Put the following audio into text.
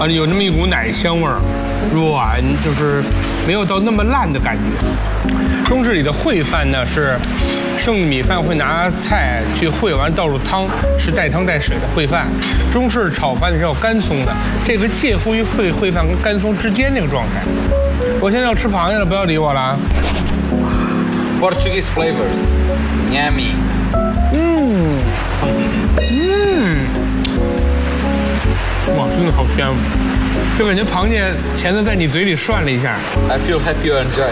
啊，有那么一股奶香味儿，软，就是没有到那么烂的感觉。中式里的烩饭呢是剩的米饭会拿菜去烩完倒入汤，是带汤带水的烩饭。中式炒饭是要干松的，这个介乎于烩饭跟干松之间那个状态。我现在要吃螃蟹了，不要理我了啊。 Portuguese flavors, yummy. 哇，真的好香，就感觉螃蟹钳子在你嘴里涮了一下。 I feel happy you enjoy.